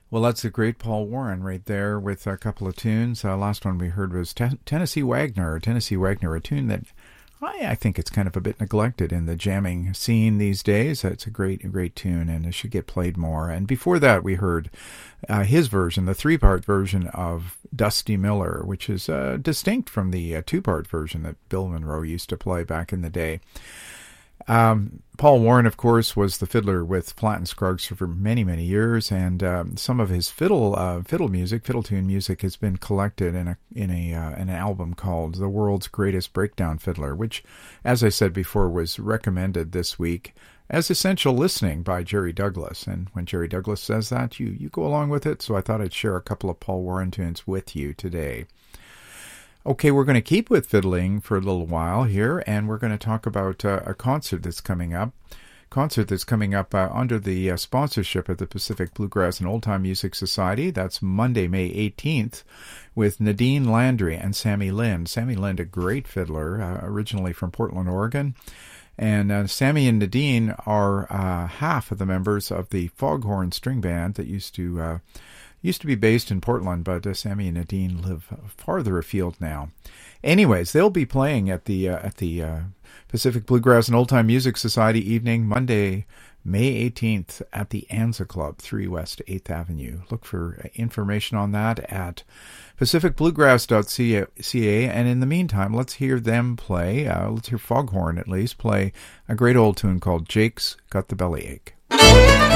Well, that's a great Paul Warren right there with a couple of tunes. Last one we heard was Tennessee Wagner, a tune that I think it's kind of a bit neglected in the jamming scene these days. It's a great tune, and it should get played more. And before that, we heard his version, the three-part version of Dusty Miller, which is distinct from the two-part version that Bill Monroe used to play back in the day. Paul Warren, of course, was the fiddler with Flatt and Scruggs for many, many years, and some of his fiddle tune music has been collected in an album called "The World's Greatest Breakdown Fiddler," which, as I said before, was recommended this week as essential listening by Jerry Douglas. And when Jerry Douglas says that, you go along with it. So I thought I'd share a couple of Paul Warren tunes with you today. Okay, we're going to keep with fiddling for a little while here, and we're going to talk about a concert that's coming up. Under the sponsorship of the Pacific Bluegrass and Old Time Music Society. That's Monday, May 18th, with Nadine Landry and Sammy Lind. Sammy Lind, a great fiddler, originally from Portland, Oregon. And Sammy and Nadine are half of the members of the Foghorn String Band that used to be based in Portland, but Sammy and Nadine live farther afield now. Anyways, they'll be playing at the Pacific Bluegrass and Old Time Music Society evening, Monday, May 18th, at the Anza Club, 3 West 8th Avenue. Look for information on that at pacificbluegrass.ca. And in the meantime, let's hear them play. Let's hear Foghorn, at least, play a great old tune called Jake's Got the Bellyache.